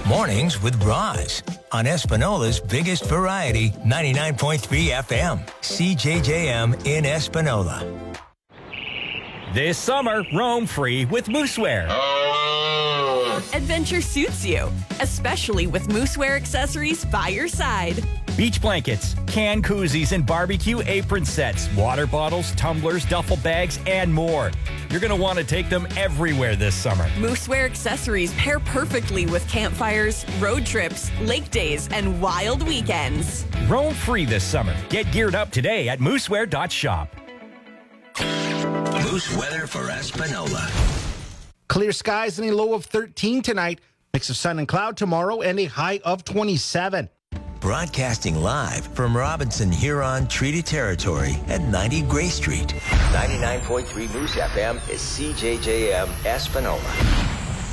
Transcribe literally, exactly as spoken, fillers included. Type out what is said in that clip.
Mornings with Roz on Espinola's biggest variety, ninety-nine point three F M, C J J M in Espinola. This summer, roam free with Moosewear. Adventure suits you, especially with Moosewear accessories by your side. Beach blankets, can koozies, and barbecue apron sets, water bottles, tumblers, duffel bags, and more. You're going to want to take them everywhere this summer. Moosewear accessories pair perfectly with campfires, road trips, lake days, and wild weekends. Roam free this summer. Get geared up today at moosewear dot shop. Moose weather for Espinola. Clear skies and a low of thirteen tonight. Mix of sun and cloud tomorrow and a high of twenty-seven. Broadcasting live from Robinson Huron Treaty Territory at ninety Gray Street. ninety-nine point three Moose F M is C J J M Espinola.